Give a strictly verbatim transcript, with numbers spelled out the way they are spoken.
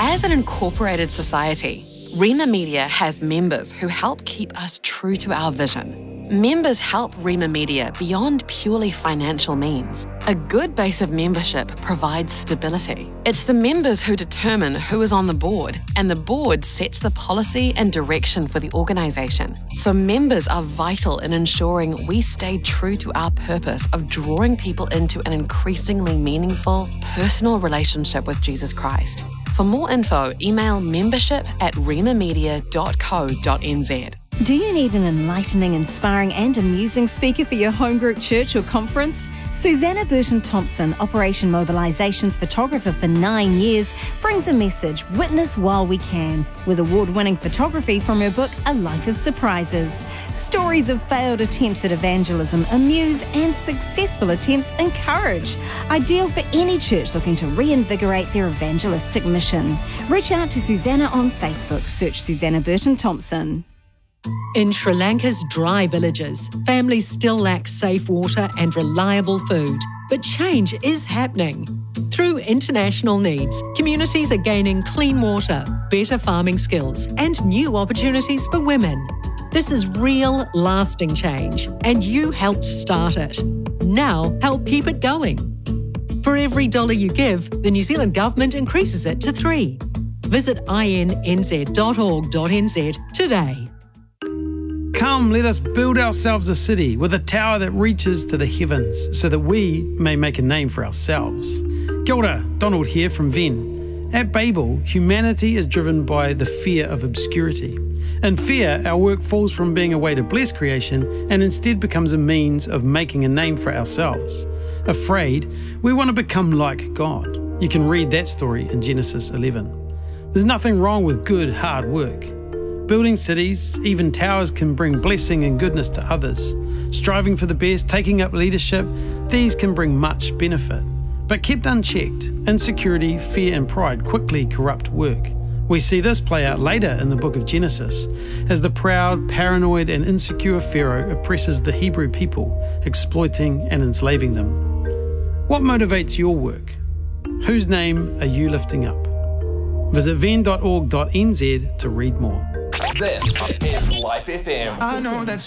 As an incorporated society, Rema Media has members who help keep us true to our vision. Members help Rema Media beyond purely financial means. A good base of membership provides stability. It's the members who determine who is on the board, and the board sets the policy and direction for the organisation. So members are vital in ensuring we stay true to our purpose of drawing people into an increasingly meaningful, personal relationship with Jesus Christ. For more info, email membership at remamedia dot co dot n z. Do you need an enlightening, inspiring and amusing speaker for your home group, church or conference? Susanna Burton-Thompson, Operation Mobilisation's photographer for nine years, brings a message, witness while we can, with award-winning photography from her book, A Life of Surprises. Stories of failed attempts at evangelism amuse and successful attempts encourage. Ideal for any church looking to reinvigorate their evangelistic mission. Reach out to Susanna on Facebook. Search Susanna Burton-Thompson. In Sri Lanka's dry villages, families still lack safe water and reliable food. But change is happening. Through international needs, communities are gaining clean water, better farming skills, and new opportunities for women. This is real, lasting change, and you helped start it. Now, help keep it going. For every dollar you give, the New Zealand Government increases it to three. Visit i n n z dot org dot n z today. Come, let us build ourselves a city with a tower that reaches to the heavens, so that we may make a name for ourselves. Kia ora, Donald here from Venn. At Babel, humanity is driven by the fear of obscurity. In fear, our work falls from being a way to bless creation and instead becomes a means of making a name for ourselves. Afraid, we want to become like God. You can read that story in Genesis eleven. There's nothing wrong with good, hard work. Building cities, even towers, can bring blessing and goodness to others. Striving for the best, taking up leadership, these can bring much benefit. But kept unchecked, insecurity, fear and pride quickly corrupt work. We see this play out later in the book of Genesis, as the proud, paranoid and insecure Pharaoh oppresses the Hebrew people, exploiting and enslaving them. What motivates your work? Whose name are you lifting up? Visit venn dot org dot n z to read more. This is Life F M. I know that